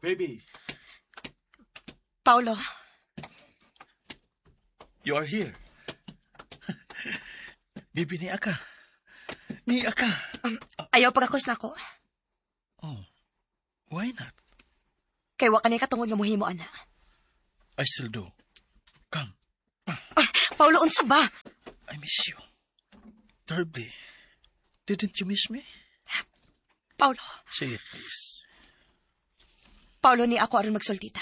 Baby, Paulo, you are here. Baby, niya ka. Niya ka. ayaw pagkakos na ko. Oh, why not? Kay wa kanay katungod nga muhimo, ana. I still do. Come. Paulo, unsa ba? I miss you. Terribly. Didn't you miss me? Paulo, Say it, please. Paulo, ni ako aron magsultita.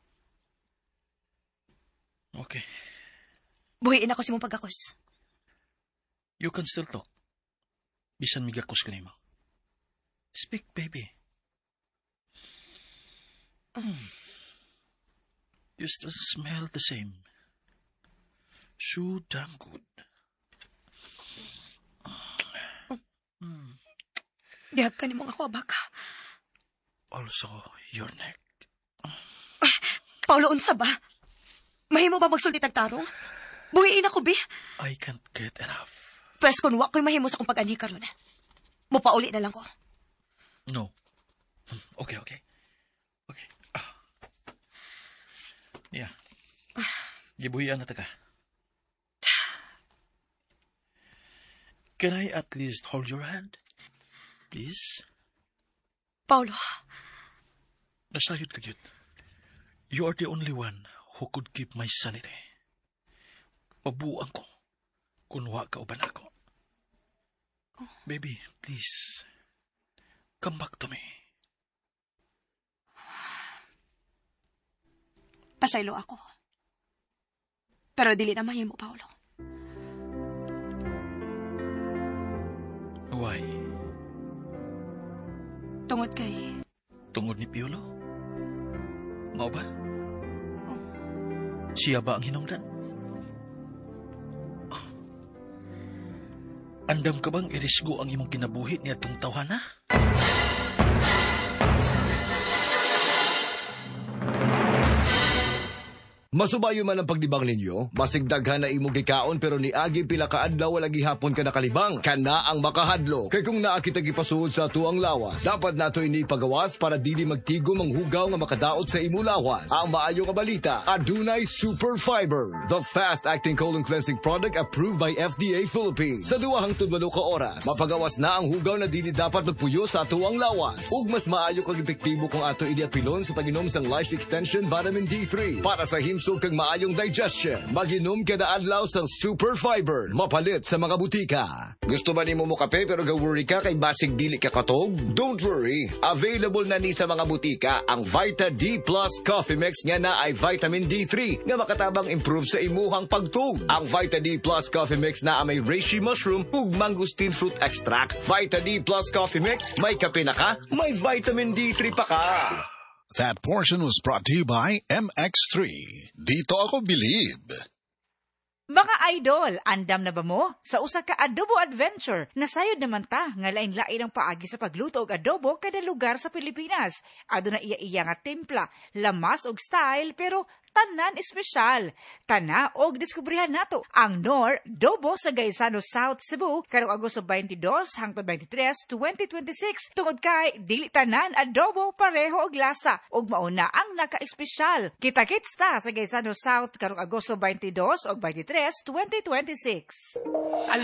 Okay. Buhiin ako si mong pagkakos. You can still talk. Bisan migakos ko nimo. Speak, baby. You still smell the same. So damn good. Dihag ka ni mong ako, abaka. Also, your neck. Paulo, unsa ba? Mahimo ba magsultitag tarong? Buhiin ako, bi. I can't get enough. Pwes kung wa ko'y mahimo sa kong pag-anhi karon. Mupauli na lang ko. No. Okay. Okay. Yeah. Gibuhian na ta ka. Can I at least hold your hand? Please? Paulo, Nasayod ka yun. You are the only one who could keep my sanity. Mabuang ko kung wa ka uban ako. Baby, please. Come back to me. pasaylo ako. Pero dili na mahimo, Paulo. Why? Tungod kay... Tungod ni Piolo? Mao ba? Oh. Siya ba ang hinungdan? Oh. Andam ka bang irisgo ang imong kinabuhi niya itong tawhana? Masubayo man ang pagdibang ninyo, masigdaghan na imo gikaon pero niagi pila ka adlaw wala gihapon ka nakalibang. Kana ang makahadlo. Kay kung naa kita gipasuod sa tuang lawas, dapat nato ini pagawas para dili magtigom ang hugaw nga makadaot sa imo lawas. Ang maayo nga balita, adunay Super Fiber, the fast-acting colon cleansing product approved by FDA Philippines. Sa 2 hangtod 8 ka oras, mapagawas na ang hugaw na dili dapat magpuyo sa tuang lawas. Ug mas maayo kag epektibo kung ato ini apilon sa pag-inom sang Life Extension Vitamin D3 para sa himsog kag maayong digestion. Mag-inom kada adlaw sang Super Fiber, mapalit sa mga butika. Gusto ba nimo mo kape pero ga-worry ka kay basig dili ka katog? Don't worry, available na ni sa mga butika ang Vita D Plus Coffee Mix nga na ay vitamin D3 nga makatabang improve sa imuhang pagtug. Ang Vita D Plus Coffee Mix na may reishi mushroom ug mangosteen fruit extract. Vita D Plus Coffee Mix, may kape na ka, may vitamin D3 pa ka. That portion was brought to you by MX3. Dito ako believe. Mga idol, andam na ba mo? Sa usa ka adobo adventure, nasayod naman ta nga lain-lain ang paagi sa pagluto og adobo kada lugar sa Pilipinas. Aduna iya-iya nga timpla, lamas og style, pero tanan espesyal. Tana og diskubrihan nato ang Nor Dobo sa Gaisano South Cebu karong Agosto 22 hangtod 23, 2026 tungod kay dili tanan adobo pareho og lasa ug mauna ang naka-espesyal. Kita-kits ta sa Gaisano South karong Agosto 22 ug 23, 2026.